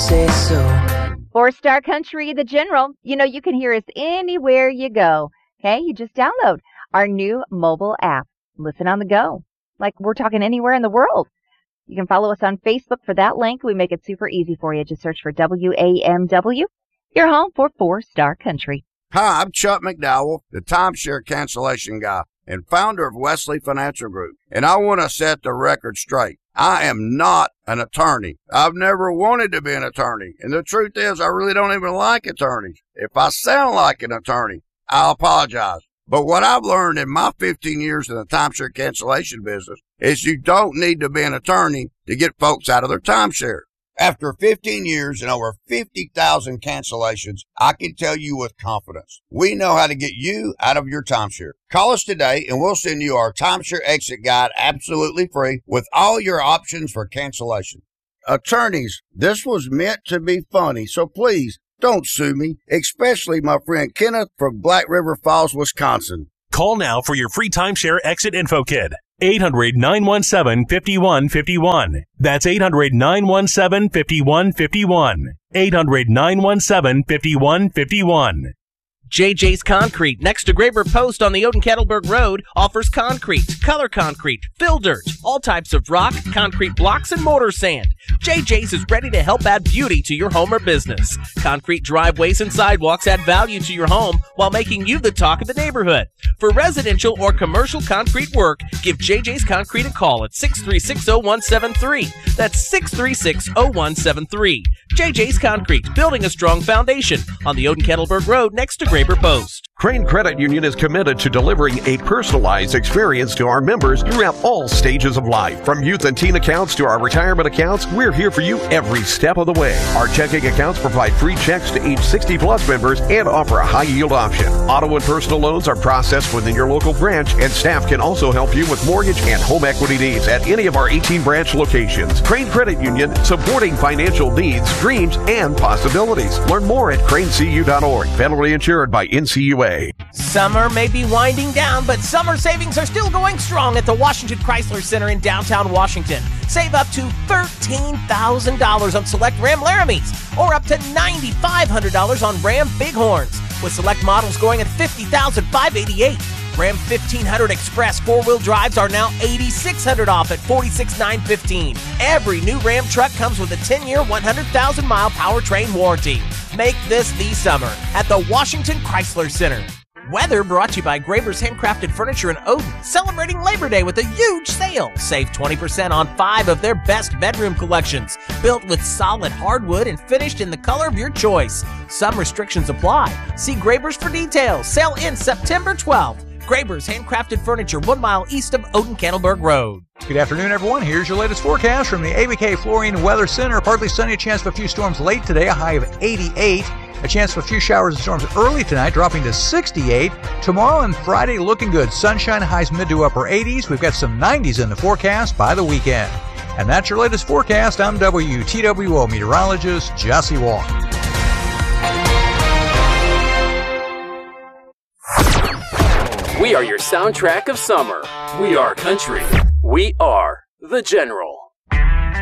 say so. Four-Star Country, the General. You know, you can hear us anywhere you go. Okay, you just download our new mobile app. Listen on the go, like we're talking anywhere in the world. You can follow us on Facebook for that link. We make it super easy for you. Just search for WAMW, your home for Four-Star Country. Hi, I'm Chuck McDowell, the timeshare cancellation guy and founder of Wesley Financial Group. And I want to set the record straight. I am not an attorney. I've never wanted to be an attorney. And the truth is, I really don't even like attorneys. If I sound like an attorney, I'll apologize. But what I've learned in my 15 years in the timeshare cancellation business is you don't need to be an attorney to get folks out of their timeshare. After 15 years and over 50,000 cancellations, I can tell you with confidence, we know how to get you out of your timeshare. Call us today and we'll send you our timeshare exit guide absolutely free with all your options for cancellation. Attorneys, this was meant to be funny, so please don't sue me, especially my friend Kenneth from Black River Falls, Wisconsin. Call now for your free timeshare exit info kit. 800-917-5151. That's 800-917-5151. 800-917-5151. JJ's Concrete, next to Graber Post on the Oden-Kettleberg Road, offers concrete, color concrete, fill dirt, all types of rock, concrete blocks, and mortar sand. JJ's is ready to help add beauty to your home or business. Concrete driveways and sidewalks add value to your home while making you the talk of the neighborhood. For residential or commercial concrete work, give JJ's Concrete a call at 636-0173. That's 636-0173. JJ's Concrete, building a strong foundation on the Oden-Kettleberg Road next to Graber Post. Crane Credit Union is committed to delivering a personalized experience to our members throughout all stages of life. From youth and teen accounts to our retirement accounts, we're here for you every step of the way. Our checking accounts provide free checks to age 60-plus members and offer a high-yield option. Auto and personal loans are processed within your local branch, and staff can also help you with mortgage and home equity needs at any of our 18 branch locations. Crane Credit Union, supporting financial needs, dreams, and possibilities. Learn more at cranecu.org. Federally insured by NCUA. Summer may be winding down, but summer savings are still going strong at the Washington Chrysler Center in downtown Washington. Save up to $13,000 on select Ram Laramies or up to $9,500 on Ram Bighorns, with select models going at $50,588. Ram 1500 Express four-wheel drives are now $8,600 off at $46,915. Every new Ram truck comes with a 10-year, 100,000-mile powertrain warranty. Make this the summer at the Washington Chrysler Center. Weather brought to you by Graber's Handcrafted Furniture in Oden, celebrating Labor Day with a huge sale. Save 20% on 5 of their best bedroom collections, built with solid hardwood and finished in the color of your choice. Some restrictions apply. See Graber's for details. Sale ends September 12th. Graber's Handcrafted Furniture, 1 mile east of Oden-Kettleberg Road. Good afternoon, everyone. Here's your latest forecast from the ABK Flooring Weather Center. Partly sunny, a chance of a few storms late today, a high of 88. A chance of a few showers and storms early tonight, dropping to 68. Tomorrow and Friday looking good. Sunshine, highs mid to upper 80s. We've got some 90s in the forecast by the weekend. And that's your latest forecast. I'm WTWO meteorologist Jesse Wall. We are your soundtrack of summer. We are country. We are the General.